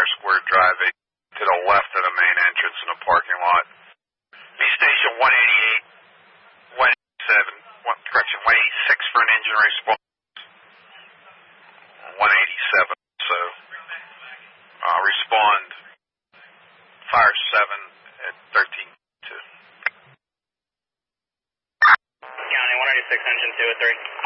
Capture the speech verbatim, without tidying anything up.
Center Square Drive, to the left of the main entrance in the parking lot. Be station one eighty-eight, one eighty-seven, one, correction, one eighty-six for an engine response. one eighty-seven, so uh, respond fire seven at thirteen two. County one eighty-six, engine two at three.